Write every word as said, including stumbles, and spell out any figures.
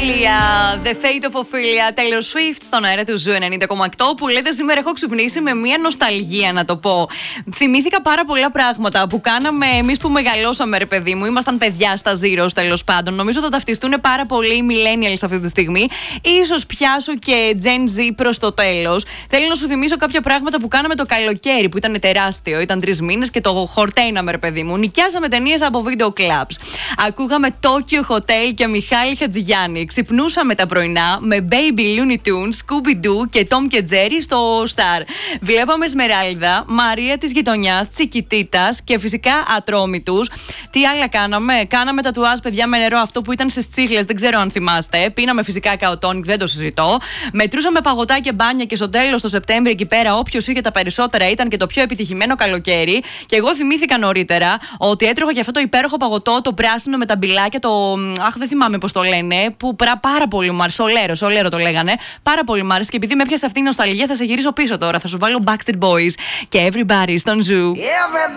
Ophelia, The Fate of Ophelia, Taylor Swift στον αέρα του Ζου ενενήντα κόμμα οκτώ, που λέτε σήμερα έχω ξυπνήσει με μια νοσταλγία, να το πω. Θυμήθηκα πάρα πολλά πράγματα που κάναμε εμείς που μεγαλώσαμε, ρε παιδί μου. Ήμασταν παιδιά στα Zeros, τέλος πάντων. Νομίζω θα ταυτιστούν πάρα πολύ οι millennials αυτή τη στιγμή. Ίσως πιάσω και Gen Z προς το τέλος. Θέλω να σου θυμίσω κάποια πράγματα που κάναμε το καλοκαίρι, που ήταν τεράστιο. Ήταν τρεις μήνες και το χορταίναμε, ρε παιδί μου. Νοικιάζαμε ταινίες από video clubs. Ακούγαμε Tokyo Hotel και Μιχάλη Χατζηγιάννη. Ξυπνούσαμε τα πρωινά με Baby Looney Tunes, Scooby-Doo και Tom και Jerry στο Star. Βλέπαμε Σμεράλδα, Μαρία της γειτονιάς, Τσικιτίτας και φυσικά Ατρόμητους. Τι άλλα κάναμε? Κάναμε τατουάζ, παιδιά, με νερό, αυτό που ήταν στις τσίχλες, δεν ξέρω αν θυμάστε. Πίναμε φυσικά καοτόνικ, δεν το συζητώ. Μετρούσαμε παγωτά και μπάνια και στο τέλος το Σεπτέμβριο εκεί πέρα, όποιος είχε τα περισσότερα ήταν και το πιο επιτυχημένο καλοκαίρι. Και εγώ θυμήθηκα νωρίτερα ότι έτρωγα και αυτό το υπέροχο παγωτό, το πράσινο με τα μπιλάκια, το. Αχ, δεν θυμάμαι πώς το λένε. Που πάρα πολύ μου άρεσε. Σολέρο, σολέρο το λέγανε. Πάρα πολύ μου άρεσε. Και επειδή με έπιασε αυτή η νοσταλγία, θα σε γυρίσω πίσω τώρα. Θα σου βάλω Backstreet Boys και Everybody στον Zoo.